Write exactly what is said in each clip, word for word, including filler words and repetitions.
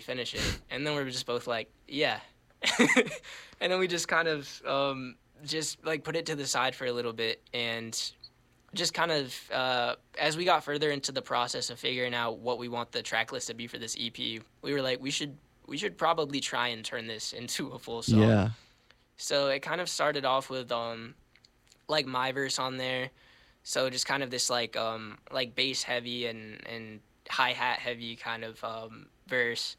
finish it. And then we were just both like, yeah. And then we just kind of um, just like put it to the side for a little bit, and just kind of uh, as we got further into the process of figuring out what we want the track list to be for this E P, we were like, we should we should probably try and turn this into a full song. Yeah. So it kind of started off with um, like my verse on there. So just kind of this like um, like bass heavy and and hi hat heavy kind of um, verse,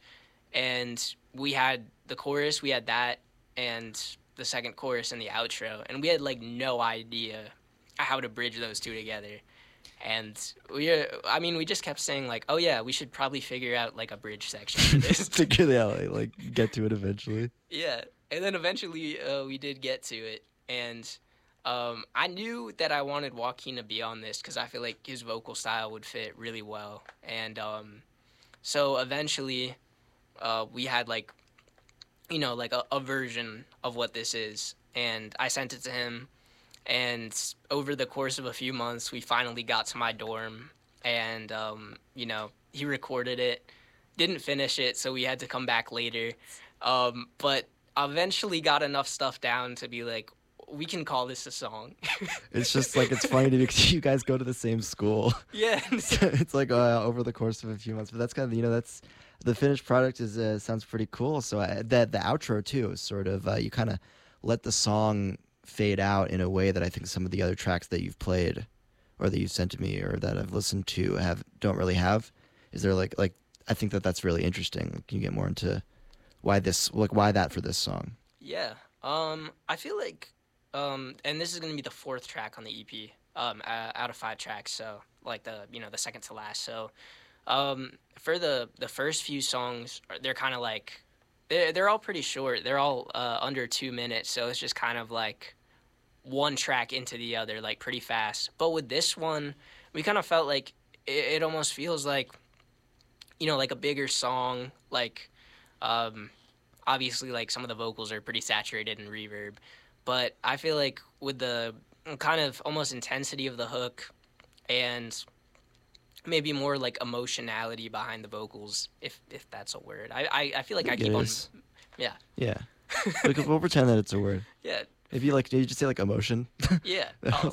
and we had the chorus, we had that, and the second chorus and the outro, and we had like no idea how to bridge those two together. And we, uh, I mean, we just kept saying like, oh yeah, we should probably figure out like a bridge section for this. Figure it out, like get to it eventually. Yeah, and then eventually uh, we did get to it, and um, I knew that I wanted Joaquin to be on this because I feel like his vocal style would fit really well, and um, so eventually uh, we had like, you know, like a, a version of what this is, and I sent it to him. And over the course of a few months, we finally got to my dorm, and, um, you know, he recorded it, didn't finish it, so we had to come back later, um, but eventually got enough stuff down to be like, we can call this a song. It's just like, it's funny to me because you guys go to the same school. Yeah. So it's like uh, over the course of a few months, but that's kind of, you know, that's, the finished product is uh, sounds pretty cool. So uh, that the outro too is sort of, uh, you kind of let the song fade out in a way that I think some of the other tracks that you've played or that you've sent to me or that I've listened to have don't really have. Is there like like I think that that's really interesting. Can you get more into why this like why that for this song? Yeah. Um I feel like um and this is going to be the fourth track on the E P um uh, out of five tracks, so like the you know the second to last. So um for the the first few songs, they're kind of like They're, they're all pretty short. They're all uh, under two minutes, so it's just kind of like one track into the other, like pretty fast. But with this one, we kind of felt like it, it almost feels like, you know, like a bigger song. Like, um, obviously, like some of the vocals are pretty saturated in reverb. But I feel like with the kind of almost intensity of the hook and maybe more like emotionality behind the vocals, if if that's a word. I I, I feel like I, I keep on, yeah. Yeah. Like, we'll pretend that it's a word. Yeah. If you like, did you just say like emotion? Yeah. Oh.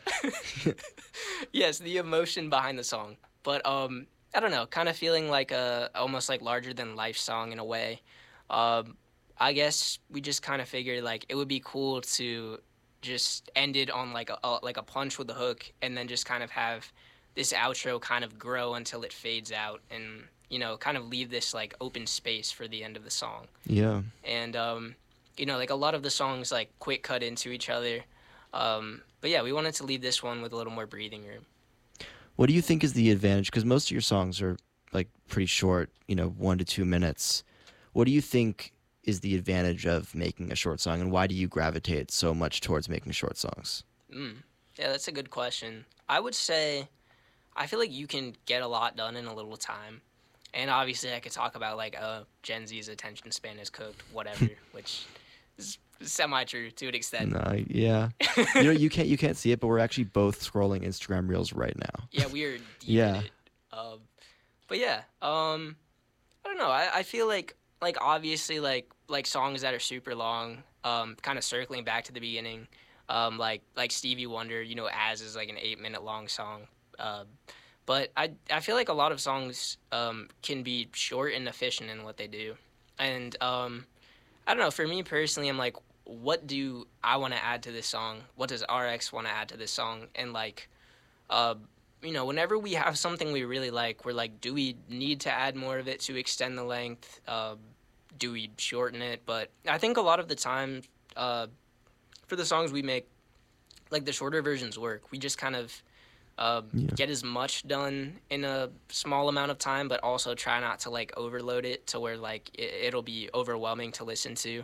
Yes, the emotion behind the song. But um, I don't know, kind of feeling like a almost like larger than life song in a way. Um, I guess we just kind of figured like it would be cool to just end it on like a, a like a punch with the hook, and then just kind of have this outro kind of grow until it fades out, and you know, kind of leave this like open space for the end of the song. Yeah. And um, you know, like a lot of the songs like quick cut into each other. Um, but yeah, we wanted to leave this one with a little more breathing room. What do you think is the advantage? Because most of your songs are like pretty short, you know, one to two minutes. What do you think is the advantage of making a short song, and why do you gravitate so much towards making short songs? Mm. Yeah, that's a good question. I would say I feel like you can get a lot done in a little time. And obviously I could talk about like uh, Gen Z's attention span is cooked, whatever, which is semi-true to an extent. No, yeah. You know, you can't you can't see it, but we're actually both scrolling Instagram Reels right now. Yeah, we are deep yeah. in it. Um, but yeah, um, I don't know. I, I feel like like obviously like like songs that are super long, um, kind of circling back to the beginning, um, like like Stevie Wonder, you know, As is like an eight minute long song. Uh, but I I feel like a lot of songs um, can be short and efficient in what they do, and um, I don't know. For me personally, I'm like, what do I want to add to this song? What does R X want to add to this song? And like, uh, you know, whenever we have something we really like, we're like, do we need to add more of it to extend the length? Uh, do we shorten it? But I think a lot of the time, uh, for the songs we make, like the shorter versions work. We just kind of uh, yeah. get as much done in a small amount of time, but also try not to like overload it to where like it, it'll be overwhelming to listen to.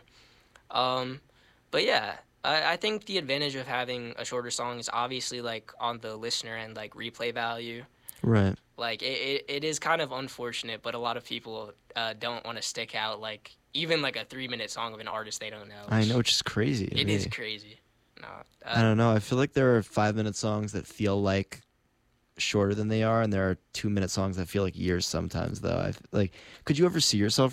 Um, but yeah, I, I think the advantage of having a shorter song is obviously like on the listener and like replay value. Right. Like it, it, it is kind of unfortunate, but a lot of people uh, don't want to stick out like even like a three minute song of an artist they don't know. I know, which is crazy. It is crazy. No, uh, I don't know. I feel like there are five minute songs that feel like shorter than they are, and there are two minute songs that feel like years sometimes. Though, I like, could you ever see yourself